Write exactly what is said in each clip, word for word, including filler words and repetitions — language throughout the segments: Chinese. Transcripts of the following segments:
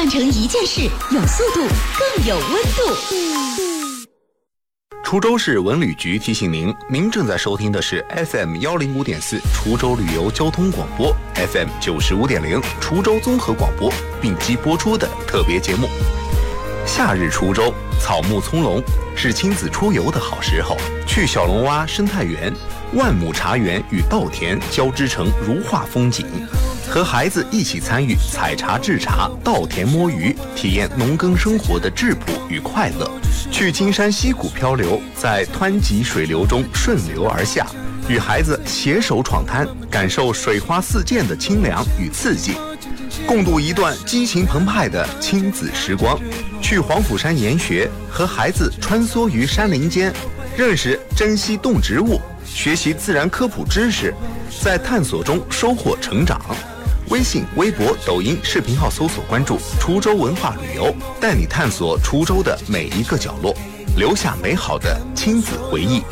换成一件事，有速度，更有温度。 滁州市文旅局提醒您，您正在收听的是 F M 一零五点四滁州旅游交通广播 F M 九十五点零滁州综合广播并机播出的特别节目。夏日滁州草木葱茏，是亲子出游的好时候。去小龙洼生态园，万亩茶园与稻田交织成如画风景，和孩子一起参与采茶制茶、稻田摸鱼，体验农耕生活的质朴与快乐。去金山溪谷漂流，在湍急水流中顺流而下，与孩子携手闯滩，感受水花四溅的清凉与刺激，共度一段激情澎湃的亲子时光。去黄甫山研学，和孩子穿梭于山林间，认识珍稀动植物，学习自然科普知识，在探索中收获成长。微信、微博、抖音视频号搜索关注滁州文化旅游，带你探索滁州的每一个角落，留下美好的亲子回忆。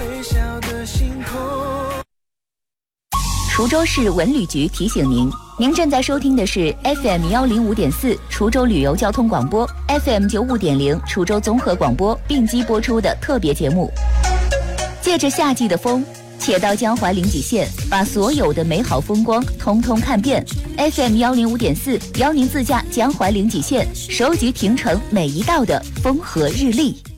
滁州市文旅局提醒您，您正在收听的是 F M 一零五点四滁州旅游交通广播 F M 九五点零滁州综合广播并机播出的特别节目。借着夏季的风，且到江淮临济县，把所有的美好风光通通看遍。F M 一零五点四邀您自驾江淮临济县，收集亭城每一道的风和日丽。